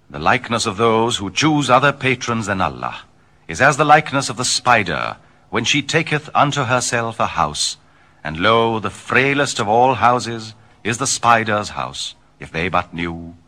The likeness of those who choose other patrons than Allah is as the likeness of the spider when she taketh unto herself a house, and lo, the frailest of all houses is the spider's house, if they but knew